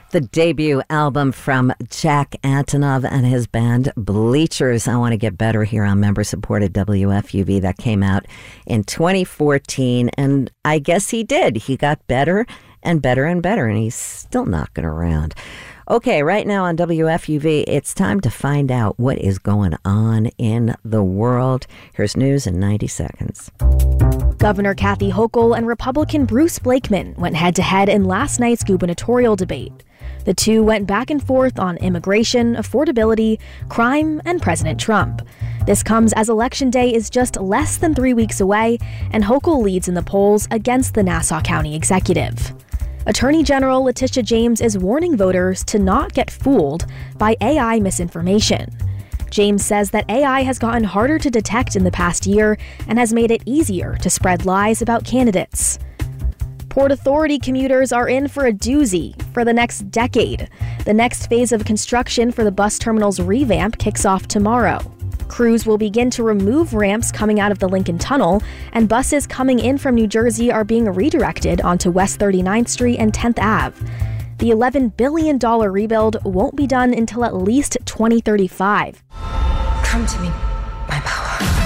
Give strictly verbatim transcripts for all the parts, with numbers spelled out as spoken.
The debut album from Jack Antonoff and his band Bleachers. I Want to Get Better here on member-supported W F U V. That came out in twenty fourteen, and I guess he did. He got better and better and better, and he's still knocking around. Okay, right now on W F U V, it's time to find out what is going on in the world. Here's news in ninety seconds. Governor Kathy Hochul and Republican Bruce Blakeman went head-to-head in last night's gubernatorial debate. The two went back and forth on immigration, affordability, crime, and President Trump. This comes as Election Day is just less than three weeks away, and Hochul leads in the polls against the Nassau County executive. Attorney General Letitia James is warning voters to not get fooled by A I misinformation. James says that A I has gotten harder to detect in the past year and has made it easier to spread lies about candidates. Port Authority commuters are in for a doozy for the next decade. The next phase of construction for the bus terminal's revamp kicks off tomorrow. Crews will begin to remove ramps coming out of the Lincoln Tunnel, and buses coming in from New Jersey are being redirected onto West thirty-ninth Street and tenth Avenue. The eleven billion dollars rebuild won't be done until at least twenty thirty-five. Come to me, my power.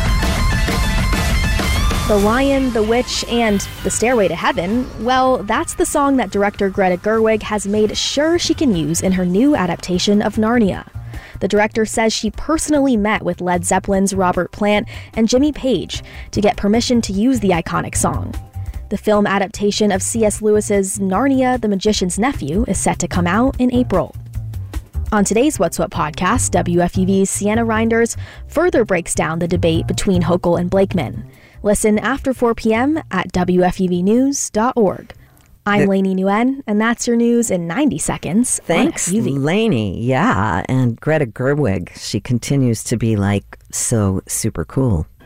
The Lion, the Witch, and The Stairway to Heaven, well, that's the song that director Greta Gerwig has made sure she can use in her new adaptation of Narnia. The director says she personally met with Led Zeppelin's Robert Plant and Jimmy Page to get permission to use the iconic song. The film adaptation of C S Lewis's Narnia, the Magician's Nephew is set to come out in April. On today's What's What podcast, W F U V's Sienna Reinders further breaks down the debate between Hochul and Blakeman. Listen after four p.m. at W F U V news dot org. I'm Lainey Nguyen, and that's your news in ninety seconds. Thanks, Lainey. Yeah, and Greta Gerwig, she continues to be like so super cool.